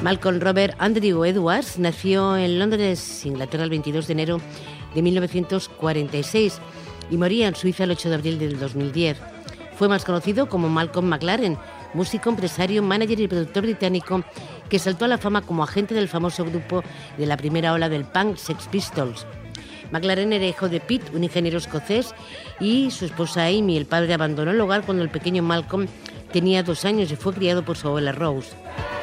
Malcolm Robert Andrew Edwards nació en Londres, Inglaterra, el 22 de enero de 1946 y moría en Suiza el 8 de abril del 2010. Fue más conocido como Malcolm McLaren, músico, empresario, manager y productor británico que saltó a la fama como agente del famoso grupo de la primera ola del punk, Sex Pistols. McLaren era hijo de Pete, un ingeniero escocés, y su esposa Amy. El padre abandonó el hogar cuando el pequeño Malcolm tenía 2 años y fue criado por su abuela Rose.